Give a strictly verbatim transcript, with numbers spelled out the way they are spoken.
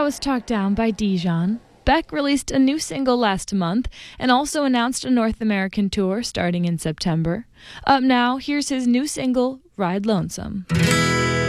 That was Talk Down by Dijon. Beck released a new single last month and also announced a North American tour starting in September. Up now, here's his new single, Ride Lonesome.